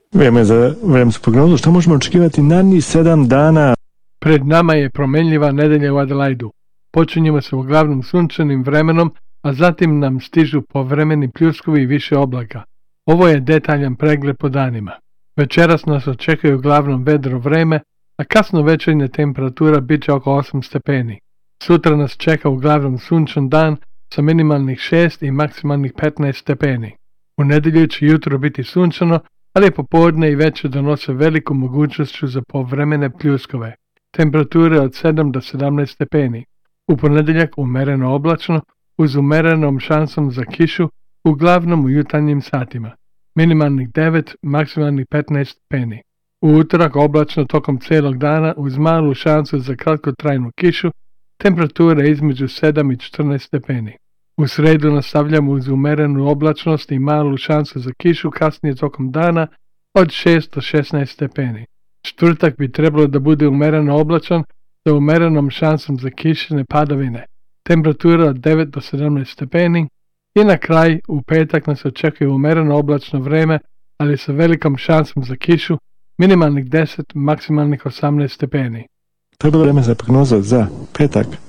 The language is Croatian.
Vrijeme za vremensku prognozu. Što možemo očekivati narednih 7 dana? Pred nama je promjenljiva nedelja u Adelaidu. Počinjemo se uglavnom sunčanim vremenom, a zatim nam stižu povremeni pljuskovi i više oblaka. Ovo je detaljan pregled po danima. Večeras nas očekuje uglavnom vedro vreme, a kasno večernja temperatura bit će oko 8 stepeni. Sutra nas čeka uglavnom sunčan dan sa minimalnih 6 i maksimalnih 15 stepeni. U nedjelju će jutro biti sunčano, ali popodne i večer donose veliku mogućnošću za povremene pljuskove. Temperature od 7 do 17 stepeni. U ponedjeljak umjereno oblačno, uz umjerenom šansom za kišu, uglavnom u jutarnjim satima. Minimalnih 9, maksimalnih 15 stepeni. U utorak oblačno tokom cijelog dana uz malu šansu za kratkotrajnu kišu, temperature između 7 i 14 stepeni. U sredu nastavljamo uz umjerenu oblačnost i malu šansu za kišu kasnije tokom dana od 6 do 16 stepeni. Četvrtak bi trebalo da bude umjereno oblačan sa umjerenom šansom za kišne padavine. Temperatura od 9 do 17 stepeni. I na kraj, u petak nas očekuje umjereno oblačno vrijeme, ali sa velikom šansom za kišu, minimalnih 10, maksimalnih 18 stepeni. To je bilo vreme za prognozu za petak.